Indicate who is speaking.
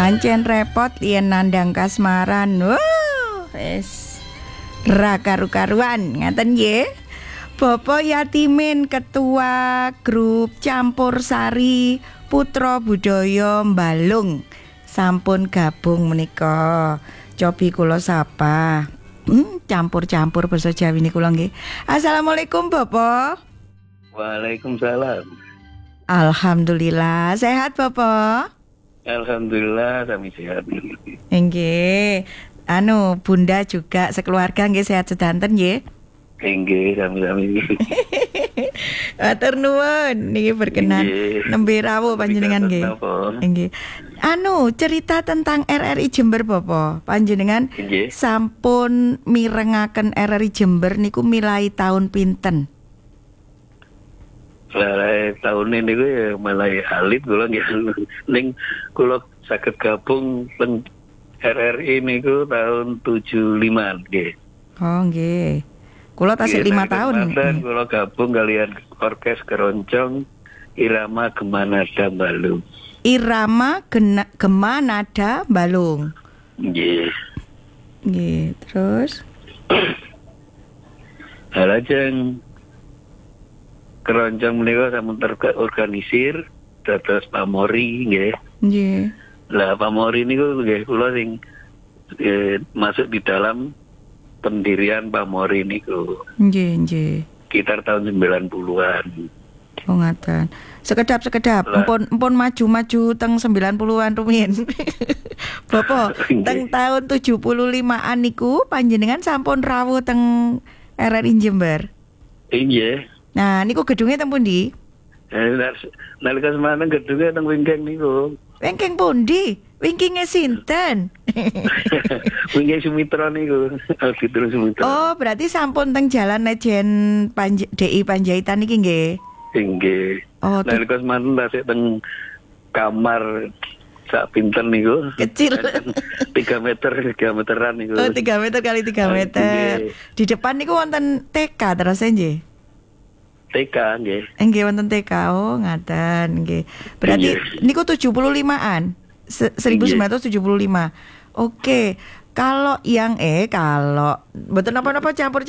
Speaker 1: Pancen repot yen nandang kasmaran. Wis ra karu-karuan ngaten nggih. Bapak Yatimin Ketua Grup Campur Sari Putra Budaya Mbalung sampun gabung menika. Cobi kula sapa. Campur-campur basa Jawi niku lho nggih. Assalamualaikum Bapak.
Speaker 2: Waalaikumsalam.
Speaker 1: Alhamdulillah sehat Bapak.
Speaker 2: Alhamdulillah kami sehat.
Speaker 1: Nggih. Bunda juga sekeluarga nggih sehat sedanten nggih.
Speaker 2: Nggih, sami-sami.
Speaker 1: Matur nuwun niki berkenan nembe rawuh panjenengan nggih. Nggih. Cerita tentang RRI Jember Bapak. Panjenengan sampun mirengaken RRI Jember niku milai tahun pinten?
Speaker 2: Mulai tahun ini gue ya mulai alit kula nggih. Ning kula saged gabung teng RRI niku tahun 75 nggih.
Speaker 1: Oh nggih. Kula tasik 5 tahun.
Speaker 2: Kula gabung kalian orkes keroncong Irama Gemanada Mbalung.
Speaker 1: Irama Gemanada Mbalung.
Speaker 2: Nggih.
Speaker 1: Nggih, terus
Speaker 2: Lajeng keroncong menika sampun terorganisir dados pamori nggih.
Speaker 1: Nggih.
Speaker 2: Lah pamori niku nggih kula sing masuk di dalam pendirian pamori niku.
Speaker 1: Nggih, nggih.
Speaker 2: Sekitar tahun 90-an.
Speaker 1: Oh ngaten. Sekedap empun maju-maju teng 90-an rumiyin. Bapak, teng tahun 75-an niku panjenengan sampun rawuh teng RRI Jember.
Speaker 2: Iya.
Speaker 1: Nah, niku gedungnya teng pundi?
Speaker 2: Nalika semanten gedungnya teng Wingking niku.
Speaker 1: Wingking pundi? Wingkinge sinten?
Speaker 2: Wingking Sumitra niku. Auditor Sumitra.
Speaker 1: Oh, berarti sampun teng Jalan Lejen DI Panjaitan niki nggih.
Speaker 2: Nggih.
Speaker 1: Oh,
Speaker 2: nalika semanten tasik teng kamar sak pinten niku.
Speaker 1: Kecil.
Speaker 2: 3 meteran niku.
Speaker 1: Oh, 3 meter kali 3 meter. Di depan niku wonten TK terus nggih.
Speaker 2: TK nggih.
Speaker 1: Nggih wonten TK. Oh, ngaten nggih. Berarti niku 75-an. 1975. Oke. Kalau yang kalau mboten napa-napa campur